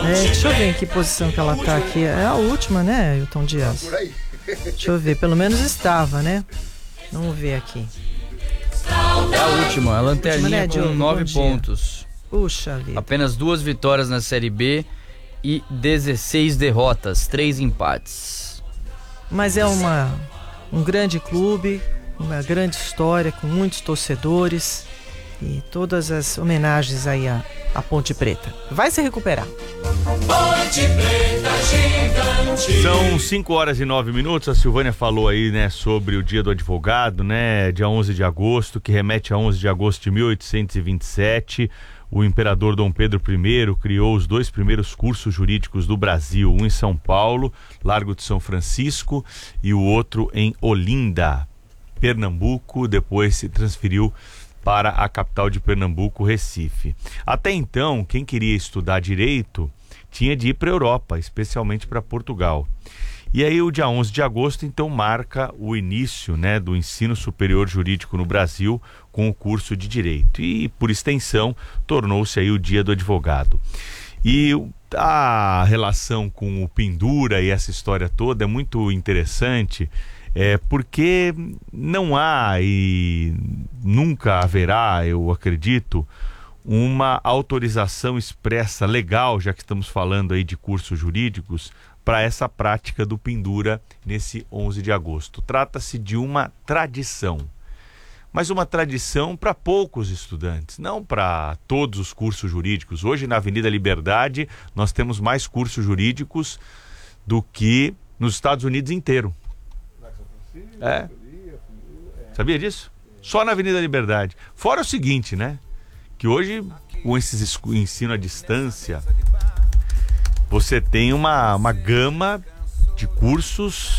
Deixa eu ver em que posição que ela tá aqui. É a última, né, Ailton Dias? Deixa eu ver, pelo menos estava, né? Vamos ver aqui. É a última, a lanterninha né, com Diogo? 9 Bom pontos. Puxa vida. Apenas 2 vitórias na Série B e 16 derrotas, 3 empates. Mas é um grande clube, uma grande história, com muitos torcedores e todas as homenagens aí à Ponte Preta. Vai se recuperar. Ponte Preta gigante. São 5h09. A Silvânia falou aí, né, sobre o Dia do Advogado, né, dia 11 de agosto, que remete a 11 de agosto de 1827. O imperador Dom Pedro I criou os 2 primeiros cursos jurídicos do Brasil, um em São Paulo, Largo de São Francisco, e o outro em Olinda, Pernambuco. Depois se transferiu para a capital de Pernambuco, Recife. Até então, quem queria estudar direito tinha de ir para a Europa, especialmente para Portugal. E aí o dia 11 de agosto, então, marca o início, né, do ensino superior jurídico no Brasil com o curso de Direito. E, por extensão, tornou-se aí o Dia do Advogado. E a relação com o pendura e essa história toda é muito interessante, porque não há e nunca haverá, eu acredito, uma autorização expressa legal, já que estamos falando aí de cursos jurídicos, para essa prática do pendura nesse 11 de agosto. Trata-se de uma tradição, mas uma tradição para poucos estudantes, não para todos os cursos jurídicos. Hoje, na Avenida Liberdade, nós temos mais cursos jurídicos do que nos Estados Unidos inteiro. Sabia disso? Só na Avenida Liberdade. Fora o seguinte, né? Que hoje, com esse ensino à distância, você tem uma gama de cursos